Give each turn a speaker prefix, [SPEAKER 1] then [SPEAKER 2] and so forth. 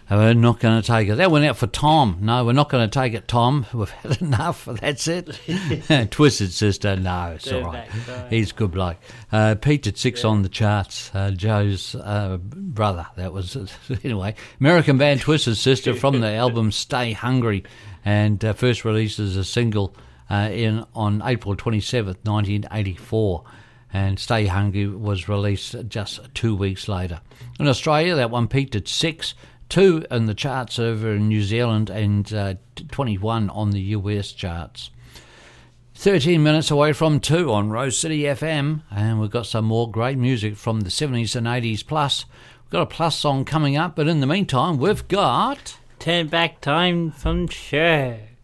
[SPEAKER 1] We're not going to take it. That went out for Tom. No, we're not going to take it, Tom. We've had enough. That's it. Twisted Sister. No, it's all right. He's a good bloke. Peaked at 6 on the charts. Joe's brother. That was anyway. American band Twisted Sister from the album Stay Hungry, and first released as a single on April 27th, 1984. And Stay Hungry was released just 2 weeks later. In Australia, that one peaked at 6. 2 in the charts over in New Zealand, and 21 on the US charts. 13 minutes away from 2 on Rose City FM, and we've got some more great music from the 70s and 80s plus. We've got a plus song coming up, but in the meantime, we've got...
[SPEAKER 2] Turn Back Time from Cher.